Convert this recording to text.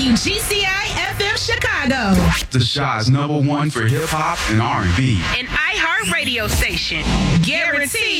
WGCI FM Chicago. The Shaw's #1 for hip hop and R&B. An iHeart radio station. Guaranteed